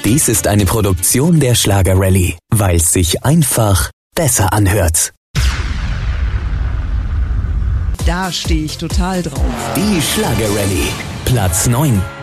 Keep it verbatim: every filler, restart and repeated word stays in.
Dies ist eine Produktion der Schlager-Rallye, weil es sich einfach besser anhört. Da stehe ich total drauf. Die Schlager-Rallye, Platz neun.